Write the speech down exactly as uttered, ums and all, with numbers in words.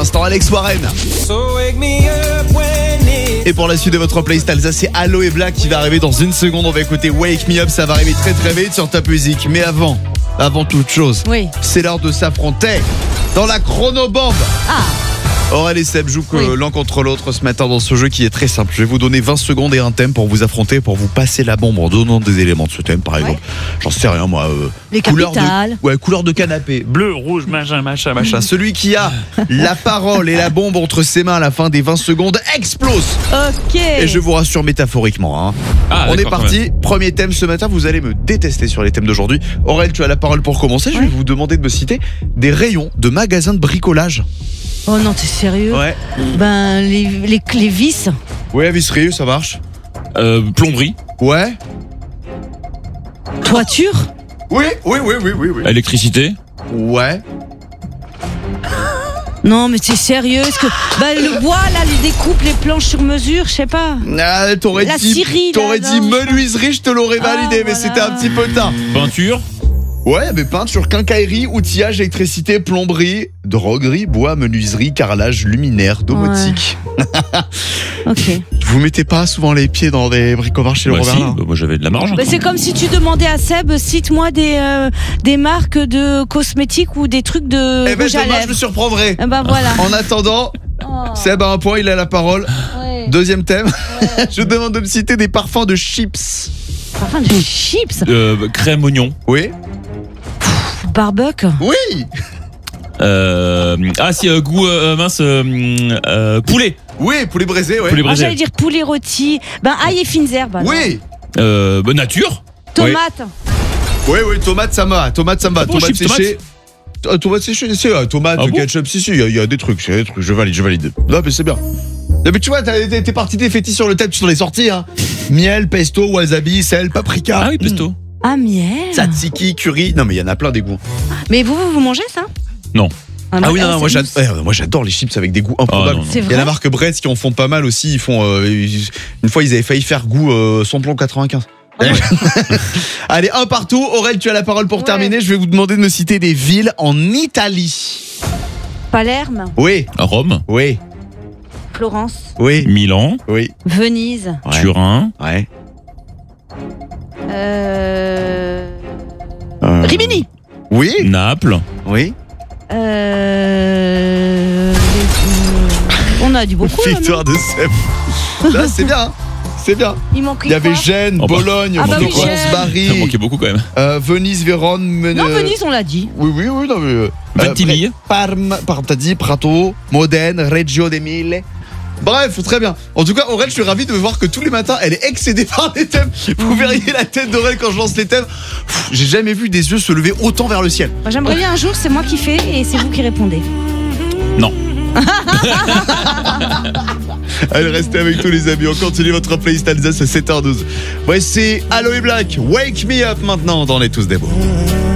l'instant, Alex Warren. Et pour la suite de votre playlist Alsace, c'est Allo et Black qui va arriver dans une seconde. On va écouter Wake Me Up, ça va arriver très très vite sur ta musique. Mais avant, avant toute chose, oui. c'est l'heure de s'affronter dans la chronobombe. Ah. Aurel et Seb jouent oui. l'un contre l'autre ce matin dans ce jeu qui est très simple. Je vais vous donner vingt secondes et un thème pour vous affronter, pour vous passer la bombe en donnant des éléments de ce thème, par exemple. Ouais. J'en sais rien, moi. Euh, Les couleur capitales. de, ouais, couleur de canapé. Bleu, rouge, machin, machin, machin. Celui qui a la parole et la bombe entre ses mains à la fin des vingt secondes explose. Ok. Et je vous rassure métaphoriquement. Hein. Ah, On est parti. Premier thème ce matin. Vous allez me détester sur les thèmes d'aujourd'hui. Aurel, tu as la parole pour commencer. Ouais. Je vais vous demander de me citer des rayons de magasins de bricolage. Oh non, t'es sérieux? Ouais. Ben, les, les, les vis. Ouais, visserie, ça marche. Euh, plomberie. Ouais. Toiture. Oui, oui, oui, oui, oui, oui. Électricité. Ouais. Non, mais t'es sérieux? Est-ce que ben, le bois, là, les découpes, les planches sur mesure, je sais pas. Ah, t'aurais La dit, scierie, t'aurais là, dit non, menuiserie, je te l'aurais validé, ah, mais voilà. c'était un petit peu tard. Peinture. Ouais, mais peinture, quincaillerie, outillage, électricité, plomberie, droguerie, bois, menuiserie, carrelage, luminaire, domotique. Ouais. Ok. Vous mettez pas souvent les pieds dans des bricomarches chez bah le si, Robert bah moi j'avais de la marge. Bah c'est comme si tu demandais à Seb, cite-moi des, euh, des marques de cosmétiques ou des trucs de Eh ben rouge à demain, je lèvres. me surprendrai. Eh ben voilà. En attendant, Oh. Seb a un point, il a la parole. Ouais. Deuxième thème, Ouais. je demande de me citer des parfums de chips. Parfum de chips. Euh, crème oignon. Oui. Barbuck. Oui. Euh, ah si, euh, goût euh, mince, euh, euh, poulet. Oui, poulet braisé, ouais. Poulet Ah, braisé. j'allais dire poulet rôti. Ben ail et fines herbes. alors. Oui. Euh, bah, nature. Tomate. Oui, oui, tomate, ça me va. Tomate, ça me va. Ah bon, tomate chips, séchée. Euh, Tomate séchée, c'est euh, tomate, Ah bon ketchup, si, si, il y, y a des trucs, c'est des trucs, je valide, je valide. Non, mais c'est bien. Non, mais tu vois, t'as- t'es t'es parti des fétiches sur le thème, tu t'en es sorti, hein. Miel, pesto, wasabi, sel, paprika. Ah oui, pesto. Ah miel. Tzatziki, curry. Non, mais il y en a plein des goûts. Mais vous, vous, vous mangez ça? Non. Ah, Ah oui, non, non, c'est moi, mousse. j'adore, moi j'adore les chips avec des goûts improbables. Ah, non, non. C'est Il y a vrai. la marque Bretz qui en font pas mal aussi. Ils font euh, ils- une fois ils avaient failli faire goût euh, samplon quatre-vingt-quinze. Allez, un partout. Aurel, tu as la parole pour Ouais. terminer. Je vais vous demander de me citer des villes en Italie. Palerme. Oui, Rome. oui, Florence. oui, Milan. oui. Venise. Ouais. Turin. Ouais. Euh... Euh, Rimini. Oui, Naples. oui. Euh... les- On a dit beaucoup là, non? Victoire de Seb. Là, c'est bien. hein. C'est bien. Il manque Il y avait quoi? Gênes, Oh bah. Bologne, Ah bah oui, Florence, Gênes. Ça Bari, manquait beaucoup quand même. euh, Venise, Vérone, Men- Non, euh, Venise, on l'a dit. Oui, oui, oui, non, mais. euh, Ventimille. Parme, pardon, t'as dit Prato, Modène, Reggio de Mille. Bref, très bien. En tout cas, Aurel, je suis ravi de voir que tous les matins, elle est excédée par les thèmes. Vous verriez la tête d'Aurel quand je lance les thèmes. Pff, J'ai jamais vu des yeux se lever autant vers le ciel. Moi, j'aimerais bien un jour, c'est moi qui fais et c'est vous qui répondez. Non. Allez, restez avec tous les amis. On continue votre playlist Alsace à sept heures douze. Voici Allo et Black. Wake Me Up maintenant dans Les Tous des Beaux.